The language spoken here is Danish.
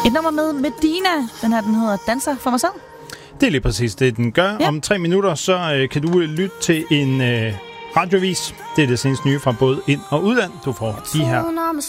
Et nummer med Medina. Den hedder Danser for mig selv. Det er lige præcis det, den gør. Ja. Om 3 minutter, så kan du lytte til en radiovis. Det er det seneste nye fra både ind- og udland. Du får de her